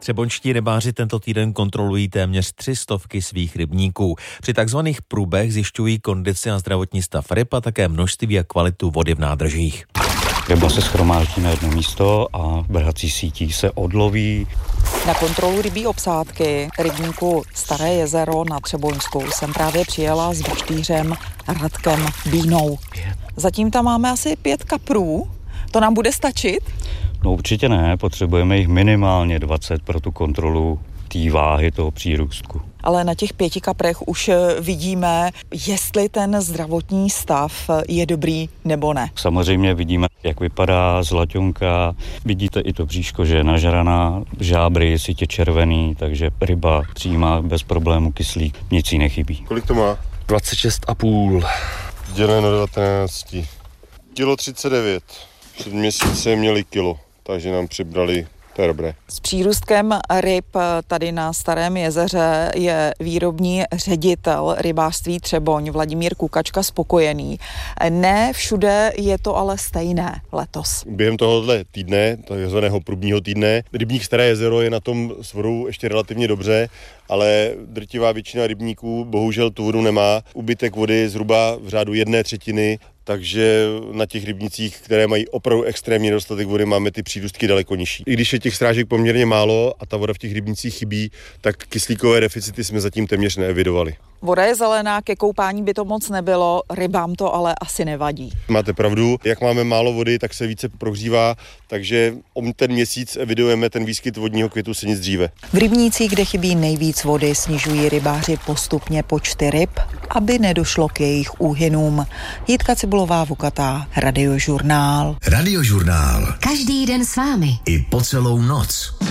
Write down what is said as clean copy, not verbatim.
Třeboňští rybáři tento týden kontrolují téměř 300 svých rybníků. Při takzvaných průbech zjišťují kondici a zdravotní stav ryb a také množství a kvalitu vody v nádržích. Ryba se shromáždí na jedno místo a v brhací sítí se odloví. Na kontrolu rybí obsádky rybníku Staré jezero na Třeboňsku jsem právě přijela s vrštýřem Radkem Bínou. Zatím tam máme asi 5 kaprů. To nám bude stačit? No určitě ne, potřebujeme jich minimálně 20 pro tu kontrolu té váhy toho přírůstku. Ale na těch 5 kaprech už vidíme, jestli ten zdravotní stav je dobrý nebo ne. Samozřejmě vidíme, jak vypadá zlaťonka, vidíte i to bříško, že je nažraná, žábry, sítě červený, takže ryba přijímá bez problému kyslík, nic jí nechybí. Kolik to má? 26,5. Děleno 19. Kilo 39. Před měsícem měli kilo, takže nám přibrali. To je dobré. S přírůstkem ryb tady na Starém jezeře je výrobní ředitel rybářství Třeboň Vladimír Kukačka spokojený. Ne všude je to ale stejné letos. Během tohohle týdne, takzvaného průbního týdne, rybník Staré jezero je na tom s vodou ještě relativně dobře, ale drtivá většina rybníků bohužel tu vodu nemá. Úbytek vody zhruba v řádu 1/3, takže na těch rybnících, které mají opravdu extrémní nedostatek vody, máme ty přírůstky daleko nižší. I když je těch srážek poměrně málo a ta voda v těch rybnících chybí, tak kyslíkové deficity jsme zatím téměř neevidovali. Voda je zelená, ke koupání by to moc nebylo, rybám to ale asi nevadí. Máte pravdu, jak máme málo vody, tak se více prohřívá, takže o ten měsíc evidujeme ten výskyt vodního květu se nic dříve. V rybnících, kde chybí nejvíc vody, snižují rybáři postupně počty ryb, aby nedošlo k jejich úhynům. Jitka Cibulová, Vukatá, Radiožurnál. Radiožurnál. Každý den s vámi. I po celou noc.